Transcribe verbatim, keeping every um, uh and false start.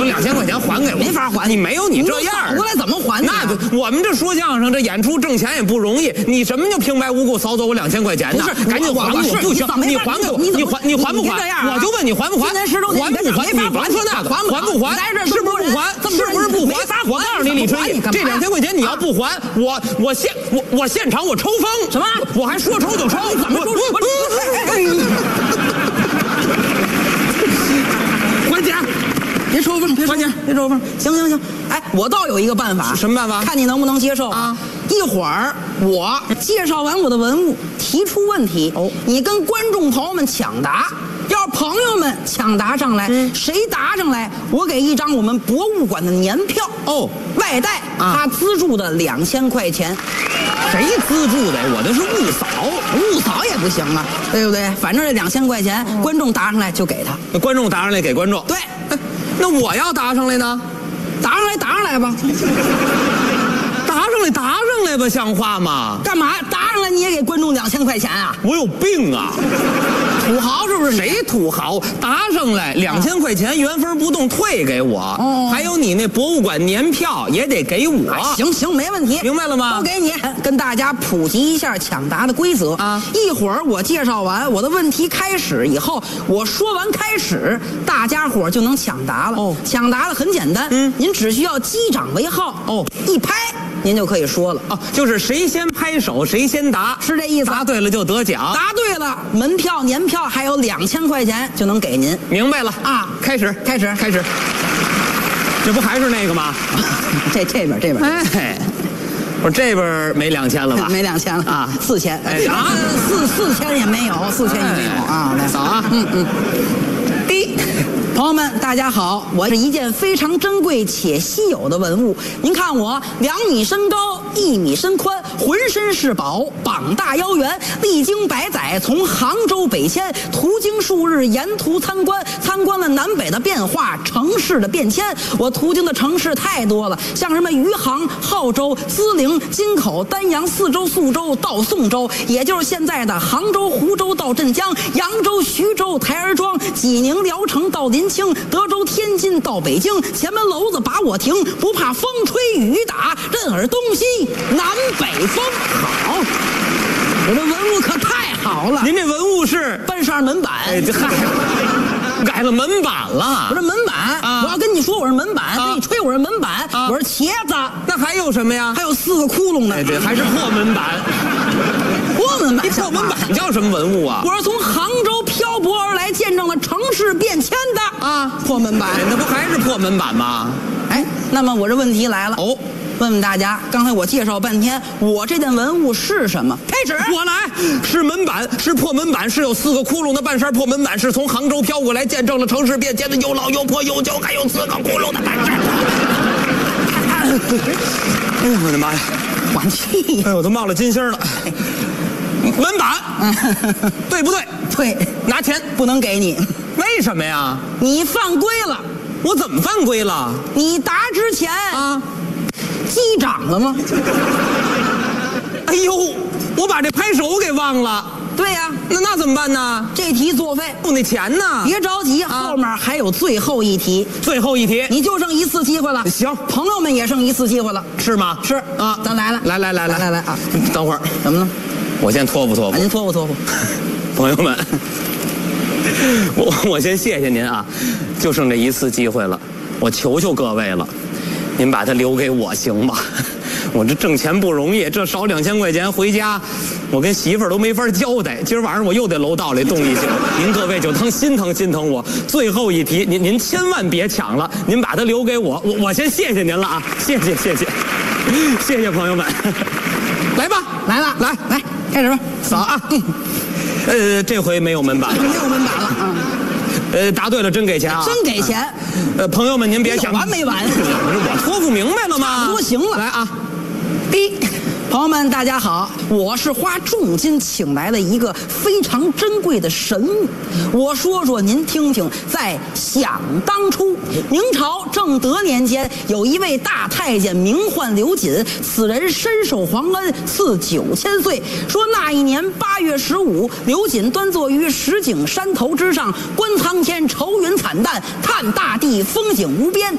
两千块钱还给我， 没法还， 你没有你这样， 过来怎么还？ 那我们这说相声这演出挣钱也不容易，你什么就平白无故扫走我两千块钱呢？ 不是， 赶紧还我，不行，你还给我，你还你还不还？我就问你还不还？ 今年十周年还不还？你甭说那个，还不还？是不是不还？是不是不还？我告诉你，李春义，这两千块钱你要不还，我我现我我现场我抽风， 什么？ 我还说抽就抽， 怎么抽？ 还钱！ 别抽风，别抽风，别抽风。行行行，哎，我倒有一个办法。 什么办法？ 看你能不能接受啊！ 一会儿我介绍完我的文物，提出问题，哦，你跟观众朋友们抢答。要是朋友们抢答上来，嗯、谁答上来，我给一张我们博物馆的年票哦，外带他资助的两千块钱。 谁资助的？我这是误扫， 误扫也不行啊，对不对？反正这两千块钱，嗯、观众答上来就给他。 那观众答上来给观众。 对， 那我要答上来呢？ 答上来，答上来吧。 答上来，答上来吧，像话吗？ 干嘛？答上来你也给观众两千块钱啊？ 我有病啊！ 土豪是不是？ 谁土豪？答上来两千块钱原封不动退给我，哦，还有你那博物馆年票也得给我。 啊、行行，没问题， 明白了吗？ 都给你。跟大家普及一下抢答的规则啊！一会儿我介绍完我的问题开始以后，我说完开始，大家伙就能抢答了。哦，抢答的很简单，嗯，您只需要击掌为号，哦，一拍。您就可以说了哦，就是谁先拍手谁先答， 是这意思。 答对了就得奖， 答对了，门票、年票还有两千块钱就能给您。 明白了啊！开始， 开始， 开始。这不还是那个吗？ 这这边这边， 哎，我这边没两千了吧？ 没两千了啊，四千。 哎啊，四四千也没有，四千也没有啊。来扫啊， 嗯嗯。第一。朋友们，大家好！我是一件非常珍贵且稀有的文物。您看我两米身高，一米身宽，浑身是宝，膀大腰圆，历经百载，从杭州北迁，途经数日，沿途参观，参观了南北的变化，城市的变迁。我途经的城市太多了，像什么余杭、浩州、淄陵、金口、丹阳、泗州、宿州到宋州，也就是现在的杭州、湖州到镇江，扬州、徐州、台儿庄，济宁、聊城到临清，德州、天津到北京，前门楼子把我停，不怕风吹雨打，任尔东西南北风。好，我的文物可太好了。 您这文物是半扇门板？ 哎，这嗨，改了门板了。 我这门板，啊、我要跟你说我是门板，啊、跟你吹我是门板，啊、我是茄子。 那还有什么呀？ 还有四个窟窿呢。 哎，这还是破门板。 破门板， 你破门板叫什么文物啊？ 我是从杭州漂泊而来，见证了城市变迁的啊，破门板。 那不还是破门板吗？ 哎，那么我这问题来了哦，问问大家，刚才我介绍半天，我这件文物是什么？开始， 我来，是门板，是破门板，是有四个窟窿的半扇破门板，是从杭州飘过来，见证了城市变迁的有老有破有旧，还有四个窟窿的半扇。哎呀，我的妈呀！ 缓气！ 哎，我都冒了金星了。门板，对不对？ 对， 拿钱不能给你。 为什么呀？ 你犯规了。 我怎么犯规了？ 你答之前啊，击掌了吗？ 哎呦，我把这拍手给忘了。 对呀、啊， 那那怎么办呢？ 这题作废。 不，那钱呢？ 别着急，啊、后面还有最后一题。 最后一题， 你就剩一次机会了。 行， 朋友们也剩一次机会了， 是吗？ 是啊，咱来了， 来来来来来来啊！ 等会儿， 怎么了？ 我先托付托付。 啊、您托付托付。 朋友们，我我先谢谢您啊，就剩这一次机会了，我求求各位了，您把它留给我行吗？我这挣钱不容易，这少两千块钱回家，我跟媳妇儿都没法交代。今儿晚上我又得楼道里冻一宿，您各位就当心疼心疼我。最后一题，您您千万别抢了，您把它留给我，我我先谢谢您了啊，谢谢谢谢，谢谢朋友们，来吧， 来了， 来来，开始吧， 扫啊，嗯，呃，这回没有门板了， 没有门板了啊。 呃，答对了，真给钱啊！ 真给钱。 呃，朋友们，您别想完没完？ 我托付明白了吗？ 多行了。 来啊， 第一，朋友们，大家好，我是花重金请来了一个非常珍贵的神物。我说说您听听，在想当初，明朝正德年间，有一位大太监名唤刘瑾，此人深受皇恩，赐九千岁。说那一年八月十五，刘瑾端坐于石景山头之上，观苍天，愁云惨淡，看大地，风景无边。